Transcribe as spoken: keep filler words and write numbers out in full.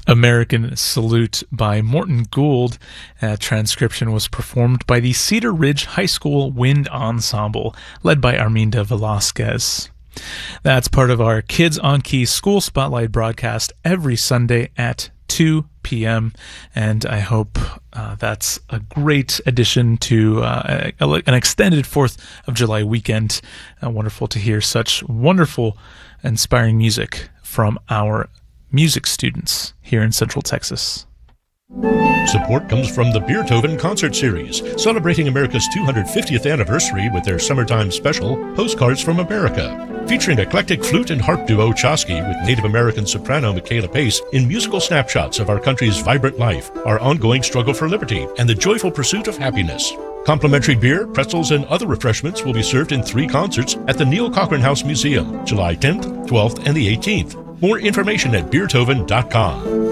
American Salute by Morton Gould. Uh, transcription was performed by the Cedar Ridge High School Wind Ensemble, led by Arminda Velasquez. That's part of our Kids on Key School Spotlight broadcast every Sunday at two p.m. And I hope uh, that's a great addition to uh, a, an extended fourth of July weekend. Uh, wonderful to hear such wonderful, inspiring music from our music students here in Central Texas. Support comes from the Beethoven Concert Series, celebrating America's two hundred fiftieth anniversary with their summertime special, Postcards from America. Featuring eclectic flute and harp duo Chosky with Native American soprano Michaela Pace in musical snapshots of our country's vibrant life, our ongoing struggle for liberty, and the joyful pursuit of happiness. Complimentary beer, pretzels, and other refreshments will be served in three concerts at the Neil Cochran House Museum, July tenth, twelfth, and the eighteenth. More information at beethoven dot com.